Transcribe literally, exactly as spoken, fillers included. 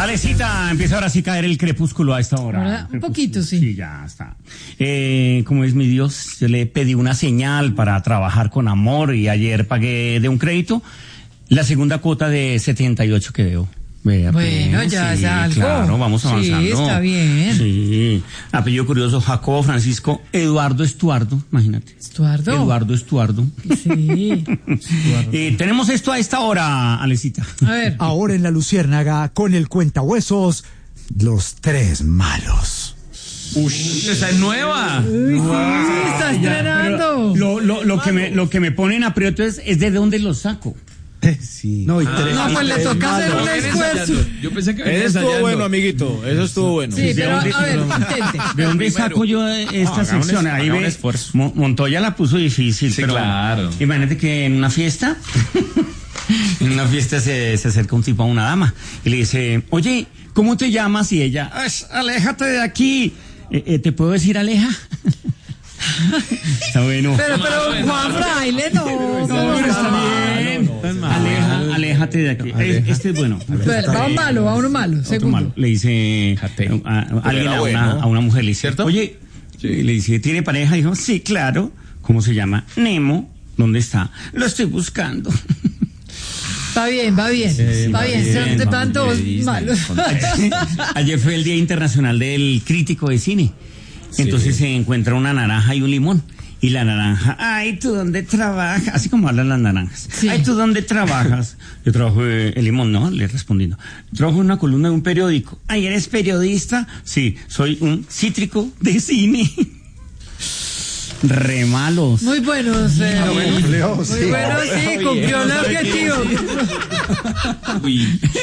Alecita, empieza ahora sí a caer el crepúsculo a esta hora. Ahora, un poquito, sí. Sí, ya está. Eh, como es mi Dios, yo le pedí una señal para trabajar con amor y ayer pagué de un crédito la segunda cuota de setenta y ocho que debo. Vea, bueno, pues, ya sí, es algo. Claro, vamos avanzando. Sí, está bien. Sí. Apellido curioso, Jacobo Francisco Eduardo Estuardo, imagínate. Estuardo. Eduardo Estuardo. Sí. Eh, tenemos esto a esta hora, Alecita. A ver. Ahora en La Luciérnaga, con el cuentahuesos, los tres malos. Uy, esa es nueva. Uy, sí, está estrenando. Lo, lo, lo, que me, lo que me pone en aprieto es, es de dónde lo saco. Sí. No, y tres, No, pues le toca hacer un esfuerzo. Yo pensé que Eso venía estuvo ensayando. bueno, amiguito. Eso estuvo bueno. Sí, pero a ver, intente. ¿De dónde saco yo esta haga un sección? es- Ahí haga un ve, esfuerzo. Mo- Montoya la puso difícil, Sí, pero claro. imagínate que en una fiesta, en una fiesta se, se acerca un tipo a una dama y le dice, oye, ¿cómo te llamas? Y ella, "Ay, aléjate de aquí. Eh, eh, ¿Te puedo decir aleja? Está bueno. Pero, pero, Juan Fraile, no. No, ¿cómo pero no? está bien. Aleja, aléjate de aquí. Eh, Este es bueno. Bueno, va un malo, va uno malo. Otro Segundo. malo. Le dice a, a- a alguien era a, bueno, una, ¿no? a una mujer, le dice, ¿Cierto? oye, y le dice, ¿tiene pareja? Dijo, sí, claro. ¿Cómo se llama? Nemo. ¿Dónde está? Lo estoy buscando. Va bien, va bien. va bien, bien, son de vamos, tantos Disney, malos. Ayer fue el Día Internacional del Crítico de Cine. Entonces se encuentra una naranja y un limón. Y la naranja, ay, ¿tú dónde trabajas? Así como hablan las naranjas. Sí. Ay, ¿tú dónde trabajas? Yo trabajo, eh, el limón, ¿no? Le respondiendo. Trabajo en una columna de un periódico. Ay, ¿eres periodista? Sí, soy un cítrico de cine. Re malos. Muy buenos. Eh, Leo, muy sí. buenos, sí, cumplió el objetivo. Uy.